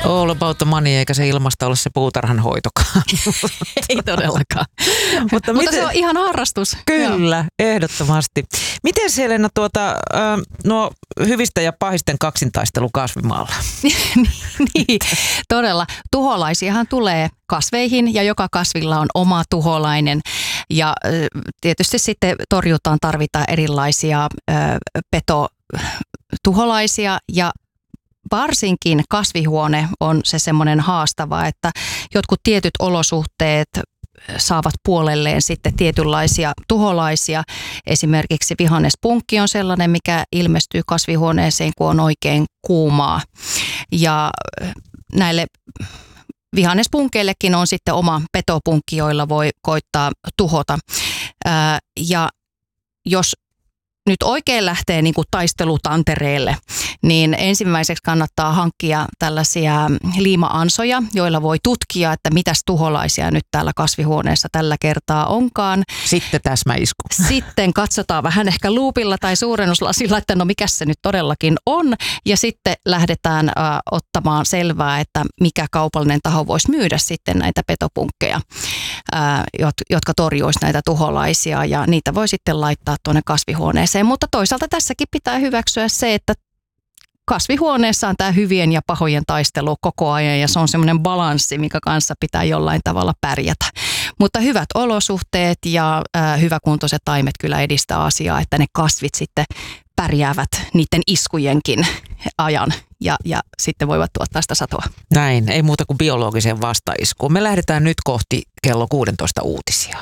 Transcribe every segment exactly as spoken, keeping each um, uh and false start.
All about the money, eikä se ilmasta ole se puutarhanhoitokaan. Ei todellakaan. Mutta, Mutta miten... se on ihan harrastus. Kyllä, joo. Ehdottomasti. Miten Helena tuota, äh, nuo hyvistä ja pahisten kaksintaistelu kasvimaalla? Niin, todella. Tuholaisiahan tulee kasveihin ja joka kasvilla on oma tuholainen. Ja äh, tietysti sitten torjutaan, tarvitaan erilaisia äh, petotuholaisia ja varsinkin kasvihuone on se semmoinen haastava, että jotkut tietyt olosuhteet saavat puolelleen sitten tietynlaisia tuholaisia. Esimerkiksi vihannespunkki on sellainen, mikä ilmestyy kasvihuoneeseen, kun on oikein kuumaa. Ja näille vihannespunkeillekin on sitten oma petopunkki, joilla voi koittaa tuhota. Ja jos nyt oikein lähtee niin kuin taistelutantereelle, niin ensimmäiseksi kannattaa hankkia tällaisia liima-ansoja, joilla voi tutkia, että mitäs tuholaisia nyt täällä kasvihuoneessa tällä kertaa onkaan. Sitten täsmäisku. Sitten katsotaan vähän ehkä luupilla tai suurennuslasilla, että no mikä se nyt todellakin on. Ja sitten lähdetään ä, ottamaan selvää, että mikä kaupallinen taho voisi myydä sitten näitä petopunkkeja, ä, jotka torjuisi näitä tuholaisia. Ja niitä voi sitten laittaa tuonne kasvihuoneeseen. Mutta toisaalta tässäkin pitää hyväksyä se, että kasvihuoneessa on tämä hyvien ja pahojen taistelu koko ajan ja se on semmoinen balanssi, mikä kanssa pitää jollain tavalla pärjätä. Mutta hyvät olosuhteet ja äh, hyväkuntoiset taimet kyllä edistää asiaa, että ne kasvit sitten pärjäävät niiden iskujenkin ajan ja, ja sitten voivat tuottaa sitä satoa. Näin, ei muuta kuin biologiseen vastaiskuun. Me lähdetään nyt kohti kello kuusitoista uutisia.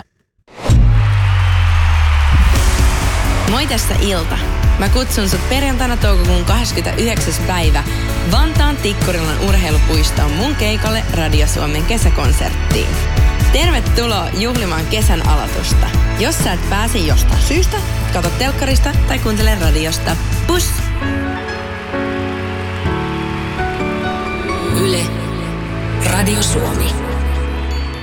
Moi, tässä Ilta. Mä kutsun sut perjantaina toukokuun kahdeskymmenesyhdeksäs päivä Vantaan Tikkurilan urheilupuistoon mun keikalle Radio Suomen kesäkonserttiin. Tervetuloa juhlimaan kesän aloitusta. Jos sä et pääse jostain syystä, katso telkkarista tai kuuntele radiosta. Pus! Yle. Radio Suomi.